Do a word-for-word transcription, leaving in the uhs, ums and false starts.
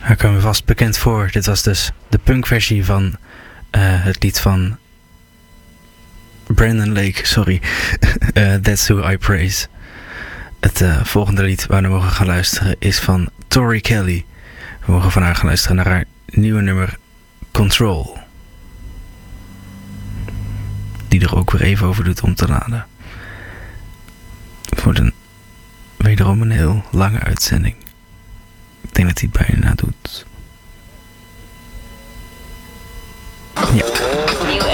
Hij kwam me vast bekend voor. Dit was dus de punkversie van uh, het lied van Brandon Lake, sorry. uh, That's Who I Praise. Het uh, volgende lied waar we mogen gaan luisteren is van Tori Kelly. We mogen van haar gaan luisteren naar haar nieuwe nummer Control. Die er ook weer even over doet om te laden. Het wordt een, wederom een heel lange uitzending. Ik denk dat hij het bijna doet. Ja.